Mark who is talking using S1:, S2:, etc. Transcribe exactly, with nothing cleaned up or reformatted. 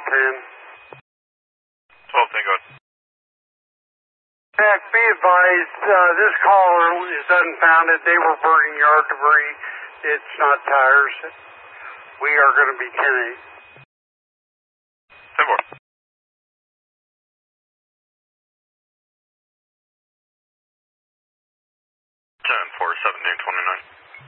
S1: ten.
S2: twelve ten, go ahead.
S1: Heck, be advised, uh, this caller is unfounded. They were burning yard debris. It's not tires. We are going to be ten eight.
S2: ten four. ten four, seventeen twenty-nine.